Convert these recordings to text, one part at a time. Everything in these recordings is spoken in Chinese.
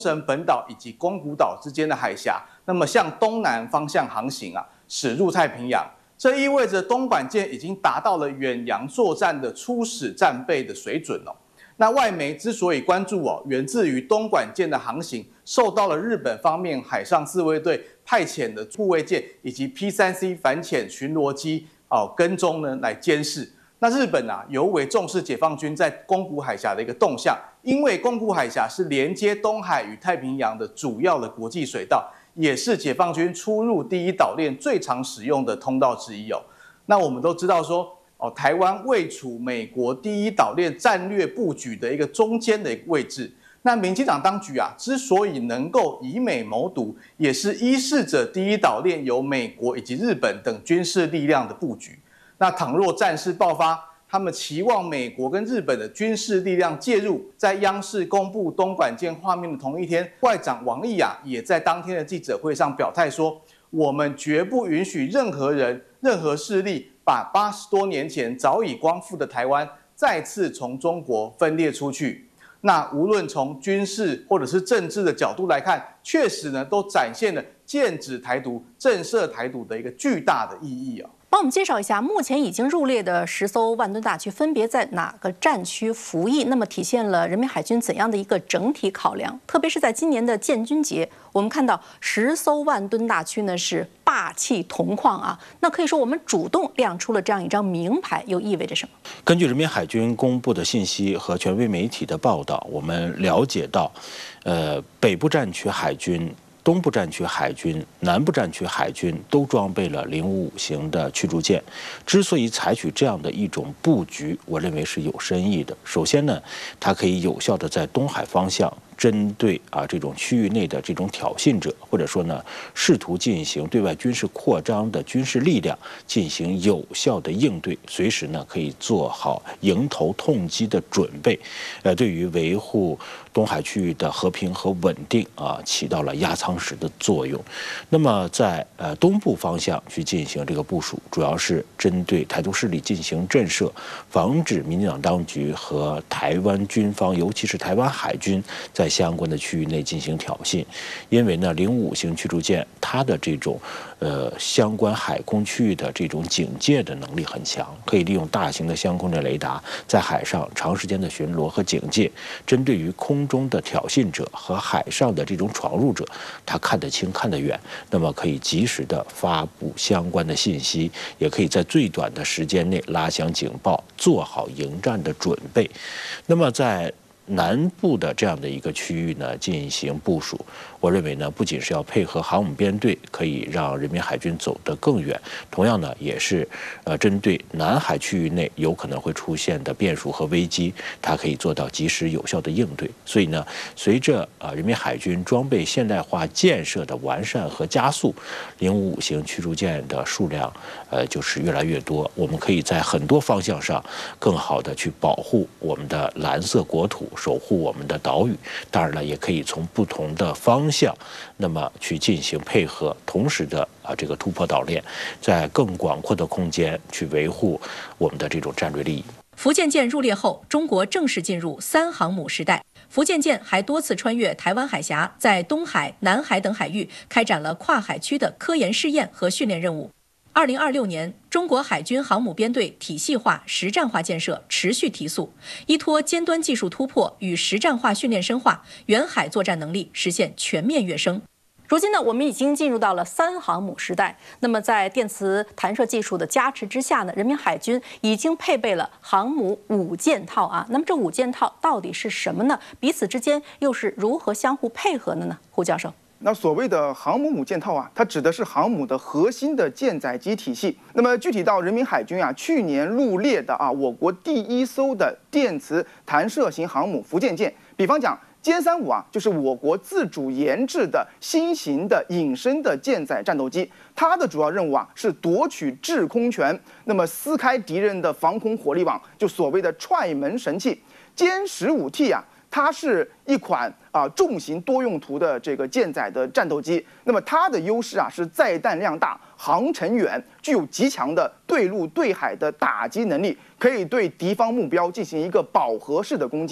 绳本岛以及宫古岛之间的海峡，那么向东南方向航行驶入太平洋。这意味着东莞舰已经达到了远洋作战的初始战备的水准哦。那外媒之所以关注源自于东莞舰的航行受到了日本方面海上自卫队派遣的护卫舰以及 P3C 反潜巡逻机跟踪呢来监视。那日本尤为重视解放军在宫古海峡的一个动向，因为宫古海峡是连接东海与太平洋的主要的国际水道，也是解放军出入第一岛链最常使用的通道之一哦。那我们都知道说，台湾位处美国第一岛链战略布局的一个中间的一个位置。那民进党当局之所以能够以美谋独，也是依恃着第一岛链由美国以及日本等军事力量的布局。那倘若战事爆发，他们期望美国跟日本的军事力量介入。在央视公布东莞舰画面的同一天，外长王毅也在当天的记者会上表态说，我们绝不允许任何人、任何势力把80多年前早已光复的台湾再次从中国分裂出去。那无论从军事或者是政治的角度来看，确实呢都展现了剑指台独、震慑台独的一个巨大的意义帮我们介绍一下，目前已经入列的10艘万吨大驱分别在哪个战区服役？那么体现了人民海军怎样的一个整体考量？特别是在今年的建军节，我们看到10艘万吨大驱呢是霸气铜矿那可以说我们主动亮出了这样一张名牌，又意味着什么？ 根据人民海军公布的信息和权威媒体的报道，我们了解到，北部战区海军、东部战区海军、南部战区海军都装备了055型的驱逐舰。之所以采取这样的一种布局，我认为是有深意的。首先呢，它可以有效地在东海方向针对这种区域内的这种挑衅者，或者说呢试图进行对外军事扩张的军事力量进行有效的应对，随时呢可以做好迎头痛击的准备，对于维护东海区域的和平和稳定起到了压舱石的作用。那么在东部方向去进行这个部署，主要是针对台独势力进行震慑，防止民进党当局和台湾军方，尤其是台湾海军在相关的区域内进行挑衅。因为呢055型驱逐舰它的这种相关海空区域的这种警戒的能力很强，可以利用大型的相控阵雷达在海上长时间的巡逻和警戒，针对于空中的挑衅者和海上的这种闯入者，它看得清看得远，那么可以及时的发布相关的信息，也可以在最短的时间内拉响警报，做好迎战的准备。那么在南部的这样的一个区域呢进行部署，我认为呢不仅是要配合航母编队，可以让人民海军走得更远，同样呢也是针对南海区域内有可能会出现的变数和危机，它可以做到及时有效的应对。所以呢，随着人民海军装备现代化建设的完善和加速，055型驱逐舰的数量就是越来越多，我们可以在很多方向上更好的去保护我们的蓝色国土，守护我们的岛屿。当然了，也可以从不同的方向那么去进行配合，同时的这个突破岛链，在更广阔的空间去维护我们的这种战略利益。 福建舰入列后，中国正式进入3航母时代。福建舰还多次穿越台湾海峡，在东海、南海等海域开展了跨海区的科研试验和训练任务。2026年，中国海军航母编队体系化、实战化建设持续提速，依托尖端技术突破与实战化训练深化，远海作战能力实现全面跃升。如今呢，我们已经进入到了3航母时代。那么，在电磁弹射技术的加持之下呢，人民海军已经配备了航母5件套那么这5件套到底是什么呢？彼此之间又是如何相互配合的呢？胡教授。 那所谓的航母母舰套它指的是航母的核心的舰载机体系。那么具体到人民海军去年入列的我国第1艘的电磁弹射型航母福建舰，比方讲歼35就是我国自主研制的新型的隐身的舰载战斗机，它的主要任务是夺取制空权，那么撕开敌人的防空火力网，就所谓的踹门神器。歼15T它是一款重型多用途的这个舰载的战斗机，那么它的优势是载弹量大、航程远，具有极强的对陆对海的打击能力，可以对敌方目标进行一个饱和式的攻击。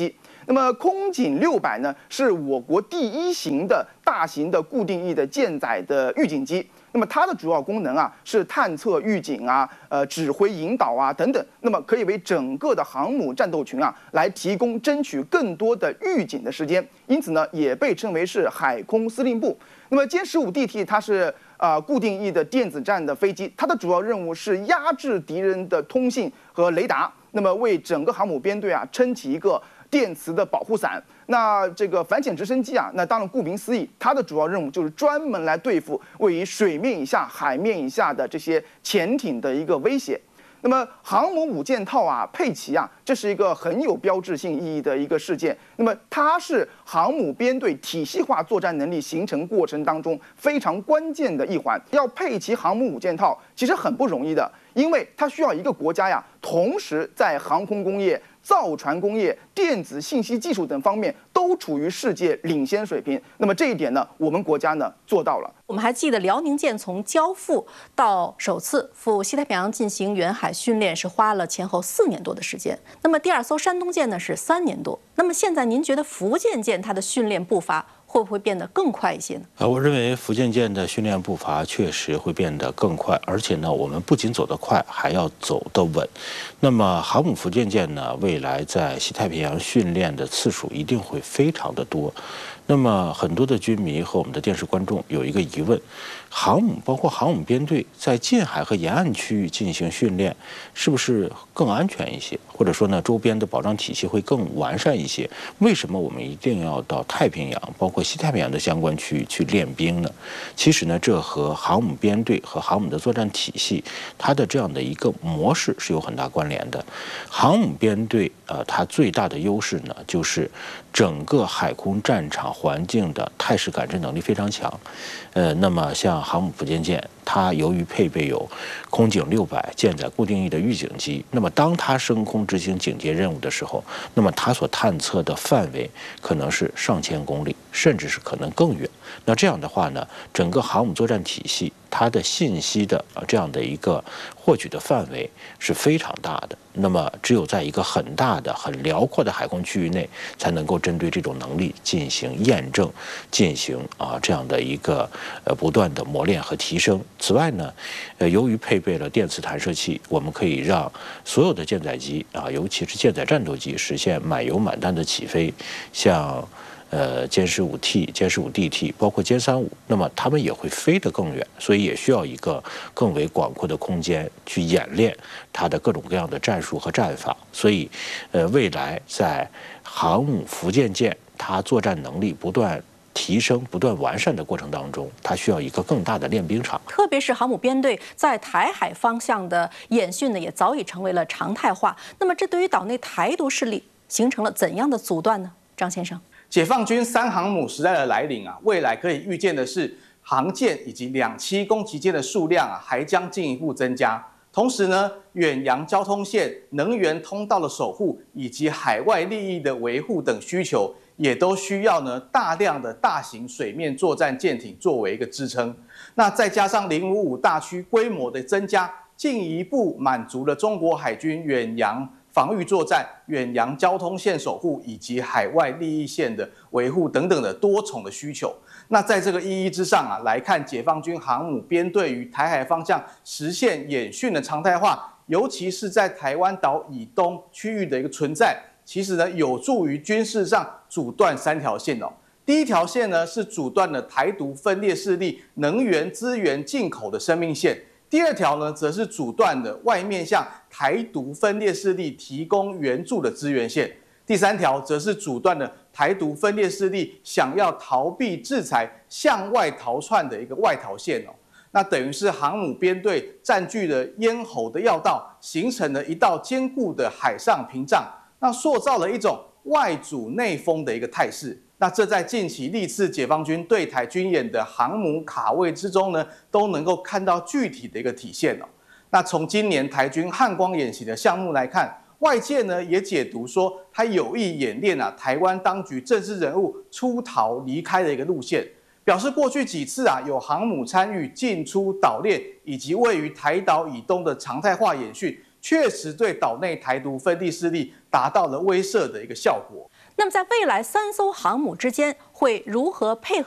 那么空警600呢，是我国第1型的大型的固定翼的舰载的预警机。那么它的主要功能啊是探测、预警啊、指挥、引导啊等等。那么可以为整个的航母战斗群啊来提供争取更多的预警的时间。因此呢，也被称为是海空司令部。那么歼15DT 它是固定翼的电子战的飞机，它的主要任务是压制敌人的通信和雷达，那么为整个航母编队啊撑起一个电磁的保护伞。那这个反潜直升机啊，那当然顾名思义，它的主要任务就是专门来对付位于水面以下、海面以下的这些潜艇的一个威胁。那么航母5件套啊，配齐啊，这是一个很有标志性意义的一个事件。那么它是航母编队体系化作战能力形成过程当中非常关键的一环。要配齐航母5件套，其实很不容易的，因为它需要一个国家呀，同时在航空工业、造船工业、电子信息技术等方面都处于世界领先水平。那么这一点呢，我们国家呢做到了。 我们还记得辽宁舰从交付到首次赴西太平洋进行远海训练是花了前后4年多的时间。那么第2艘山东舰呢是3年多。那么现在您觉得福建舰它的训练步伐会不会变得更快一些呢？ 我认为福建舰的训练步伐确实会变得更快，而且呢，我们不仅走得快，还要走得稳。那么航母福建舰呢，未来在西太平洋训练的次数一定会非常的多。那么很多的军迷和我们的电视观众有一个疑问：航母包括航母编队在近海和沿岸区域进行训练，是不是更安全一些？或者说呢，周边的保障体系会更完善一些？为什么我们一定要到太平洋，包括西太平洋的相关区域去练兵呢？其实呢，这和航母编队和航母的作战体系，它的这样的一个模式是有很大关联的。航母编队它最大的优势呢，就是整个海空战场环境的态势感知能力非常强。那么像航母福建舰，它由于配备有空警600舰载固定翼的预警机，那么当它升空执行警戒任务的时候，那么它所探测的范围可能是上千公里，甚至是可能更远。那这样的话呢，整个航母作战体系它的信息的这样的一个获取的范围是非常大的。那么只有在一个很大的、很辽阔的海空区域内，才能够针对这种能力进行验证，进行这样的一个不断的磨练和提升。此外呢，由于配备了电磁弹射器，我们可以让所有的舰载机尤其是舰载战斗机实现满油满弹的起飞，像歼15T、歼15DT，包括歼35，那么它们也会飞得更远，所以也需要一个更为广阔的空间去演练它的各种各样的战术和战法。所以，未来在航母福建舰它作战能力不断提升、不断完善的过程当中，它需要一个更大的练兵场。 特别是航母编队在台海方向的演训呢，也早已成为了常态化。那么，这对于岛内台独势力形成了怎样的阻断呢？张先生。 解放军3航母时代的来临未来可以预见的是，航舰以及两栖攻击舰的数量还将进一步增加。同时呢，远洋交通线、能源通道的守护以及海外利益的维护等需求，也都需要大量的大型水面作战舰艇作为一个支撑。那再加上055大区规模的增加，进一步满足了中国海军远洋防御作战、远洋交通线守护以及海外利益线的维护等等的多重的需求。那在这个意义之上来看，解放军航母编队于台海方向实现演训的常态化，尤其是在台湾岛以东区域的一个存在，其实呢有助于军事上阻断3条线第一条线呢是阻断了台独分裂势力能源资源进口的生命线。第2条呢，则是阻断了外面向台独分裂势力提供援助的资源线。第3条则是阻断了台独分裂势力想要逃避制裁、向外逃窜的一个外逃线那等于是航母编队占据了咽喉的要道，形成了一道坚固的海上屏障，那塑造了一种外阻内封的一个态势。那这在近期历次解放军对台军演的航母卡位之中呢，都能够看到具体的一个体现那从今年台军汉光演习的项目来看，外界呢也解读说，他有意演练台湾当局政治人物出逃离开的一个路线，表示过去几次有航母参与进出岛链以及位于台岛以东的常态化演训，确实对岛内台独分裂势力达到了威慑的一个效果。 那么在未来3艘航母之间会如何配合？